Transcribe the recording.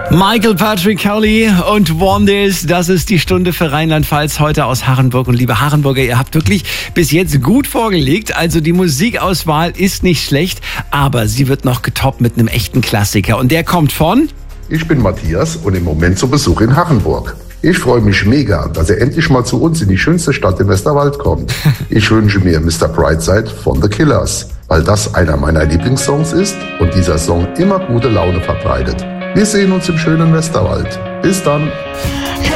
Michael Patrick Kelly und Wonders, das ist die Stunde für Rheinland-Pfalz heute aus Harenburg. Und liebe Harenburger, ihr habt wirklich bis jetzt gut vorgelegt. Also die Musikauswahl ist nicht schlecht, aber sie wird noch getoppt mit einem echten Klassiker. Und der kommt von... Ich bin Matthias und im Moment zu Besuch in Harenburg. Ich freue mich mega, dass er endlich mal zu uns in die schönste Stadt im Westerwald kommt. Ich wünsche mir Mr. Brightside von The Killers, weil das einer meiner Lieblingssongs ist und dieser Song immer gute Laune verbreitet. Wir sehen uns im schönen Westerwald. Bis dann.